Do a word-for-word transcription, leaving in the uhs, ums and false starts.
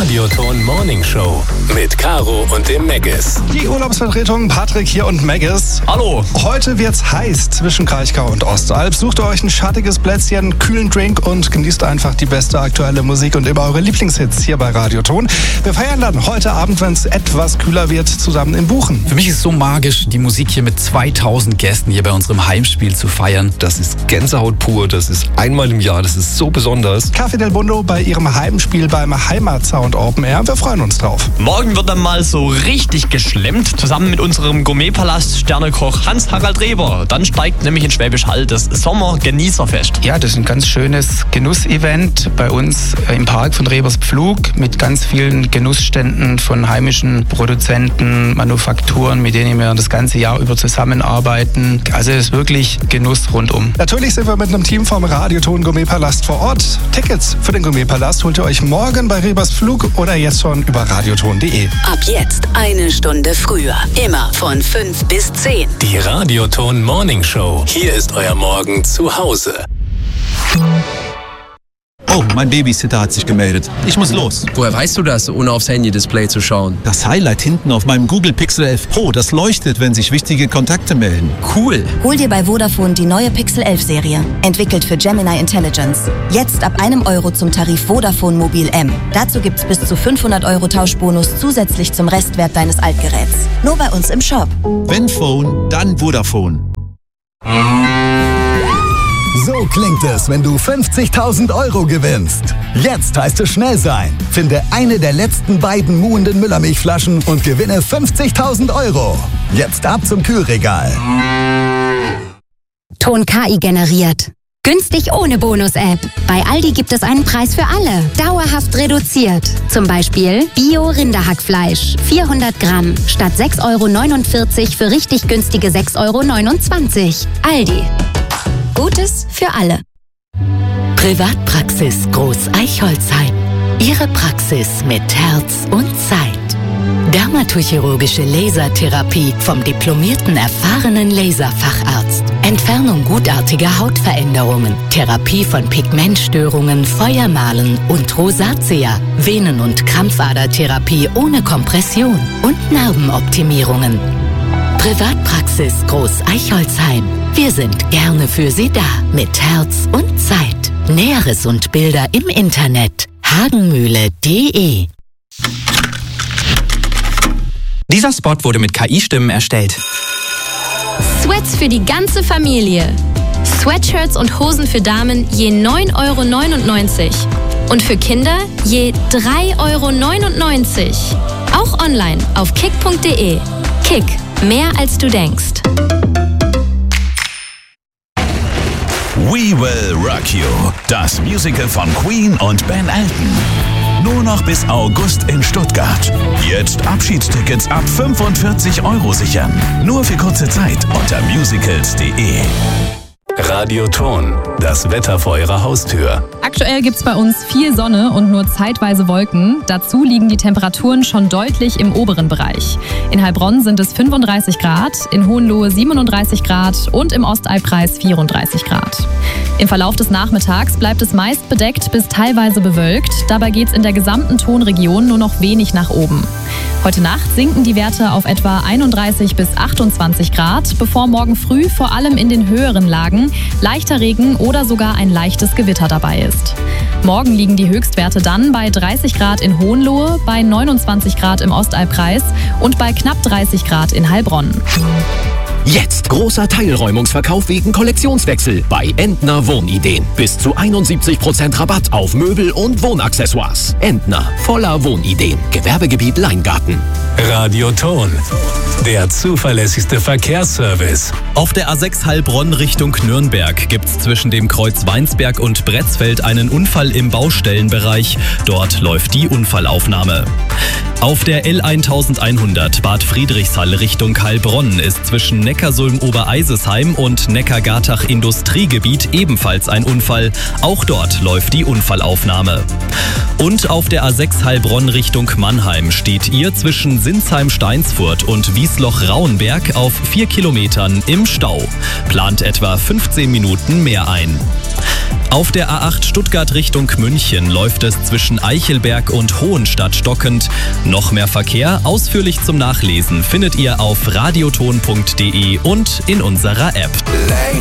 Radioton Morning Show mit Caro und dem Maggis. Die Urlaubsvertretung Patrick hier und Maggis. Hallo. Heute wird's heiß zwischen Kraichgau und Ostalb. Sucht euch ein schattiges Plätzchen, kühlen Drink und genießt einfach die beste aktuelle Musik und immer eure Lieblingshits hier bei Radioton. Wir feiern dann heute Abend, wenn es etwas kühler wird, zusammen im Buchen. Für mich ist es so magisch, die Musik hier mit zweitausend Gästen hier bei unserem Heimspiel zu feiern. Das ist Gänsehaut pur, das ist einmal im Jahr, das ist so besonders. Café del Mundo bei ihrem Heimspiel beim Heimatsound Open Air. Wir freuen uns drauf. Morgen wird dann mal so richtig geschlemmt, zusammen mit unserem Gourmetpalast Sternekoch Hans-Harald Reber. Dann steigt nämlich in Schwäbisch Hall das Sommergenießerfest. Ja, das ist ein ganz schönes Genussevent bei uns im Park von Rebers Pflug mit ganz vielen Genussständen von heimischen Produzenten, Manufakturen, mit denen wir das ganze Jahr über zusammenarbeiten. Also es ist wirklich Genuss rundum. Natürlich sind wir mit einem Team vom Radioton Gourmetpalast vor Ort. Tickets für den Gourmetpalast holt ihr euch morgen bei Rebers Pflug oder jetzt schon über radioton punkt de. Ab jetzt eine Stunde früher. Immer von fünf bis zehn. Die Radioton Morning Show. Hier ist euer Morgen zu Hause. Oh, mein Babysitter hat sich gemeldet. Ich muss los. Woher weißt du das, ohne aufs Handy-Display zu schauen? Das Highlight hinten auf meinem Google Pixel elf Pro, das leuchtet, wenn sich wichtige Kontakte melden. Cool. Hol dir bei Vodafone die neue Pixel elf Serie. Entwickelt für Gemini Intelligence. Jetzt ab einem Euro zum Tarif Vodafone Mobil M. Dazu gibt's bis zu fünfhundert Euro Tauschbonus zusätzlich zum Restwert deines Altgeräts. Nur bei uns im Shop. Wenn Phone, dann Vodafone. So klingt es, wenn du fünfzigtausend Euro gewinnst. Jetzt heißt es schnell sein. Finde eine der letzten beiden muhenden Müllermilchflaschen und gewinne fünfzigtausend Euro. Jetzt ab zum Kühlregal. Ton K I generiert. Günstig ohne Bonus-App. Bei Aldi gibt es einen Preis für alle. Dauerhaft reduziert. Zum Beispiel Bio-Rinderhackfleisch. vierhundert Gramm. Statt sechs Euro neunundvierzig für richtig günstige sechs Euro neunundzwanzig. Aldi. Gutes für alle. Privatpraxis Groß Eichholzheim. Ihre Praxis mit Herz und Zeit. Dermatochirurgische Lasertherapie vom diplomierten, erfahrenen Laserfacharzt. Entfernung gutartiger Hautveränderungen. Therapie von Pigmentstörungen, Feuermalen und Rosatia. Venen- und Krampfadertherapie ohne Kompression. Und Narbenoptimierungen. Privatpraxis Groß Eichholzheim. Wir sind gerne für Sie da, mit Herz und Zeit. Näheres und Bilder im Internet hagenmühle punkt de. Dieser Spot wurde mit K I-Stimmen erstellt. Sweats für die ganze Familie. Sweatshirts und Hosen für Damen je neun Euro neunundneunzig. Und für Kinder je drei Euro neunundneunzig. Auch online auf kick punkt de. Kick. Mehr als du denkst. We Will Rock You. Das Musical von Queen und Ben Elton. Nur noch bis August in Stuttgart. Jetzt Abschiedstickets ab fünfundvierzig Euro sichern. Nur für kurze Zeit unter musicals punkt de. Radioton. Das Wetter vor eurer Haustür. Aktuell gibt's bei uns viel Sonne und nur zeitweise Wolken. Dazu liegen die Temperaturen schon deutlich im oberen Bereich. In Heilbronn sind es fünfunddreißig Grad, in Hohenlohe siebenunddreißig Grad und im Ostalbkreis vierunddreißig Grad. Im Verlauf des Nachmittags bleibt es meist bedeckt bis teilweise bewölkt. Dabei geht's in der gesamten Tonregion nur noch wenig nach oben. Heute Nacht sinken die Werte auf etwa einunddreißig bis achtundzwanzig Grad, bevor morgen früh vor allem in den höheren Lagen leichter Regen oder sogar ein leichtes Gewitter dabei ist. Morgen liegen die Höchstwerte dann bei dreißig Grad in Hohenlohe, bei neunundzwanzig Grad im Ostalbkreis und bei knapp dreißig Grad in Heilbronn. Jetzt großer Teilräumungsverkauf wegen Kollektionswechsel bei Entner Wohnideen. Bis zu einundsiebzig Prozent Rabatt auf Möbel und Wohnaccessoires. Entner, voller Wohnideen. Gewerbegebiet Leingarten. Radioton. Der zuverlässigste Verkehrsservice. Auf der A sechs Heilbronn Richtung Nürnberg gibt's zwischen dem Kreuz Weinsberg und Bretzfeld einen Unfall im Baustellenbereich. Dort läuft die Unfallaufnahme. Auf der L elfhundert Bad Friedrichshall Richtung Heilbronn ist zwischen Neckarsulm-Obereisesheim und Neckargartach Industriegebiet ebenfalls ein Unfall. Auch dort läuft die Unfallaufnahme. Und auf der A sechs Heilbronn Richtung Mannheim steht ihr zwischen Sinsheim-Steinsfurt und Wiesloch-Rauenberg auf vier Kilometern im Stau. Plant etwa fünfzehn Minuten mehr ein. Auf der A acht Stuttgart Richtung München läuft es zwischen Eichelberg und Hohenstadt stockend. Noch mehr Verkehr, ausführlich zum Nachlesen, findet ihr auf radioton punkt de und in unserer App.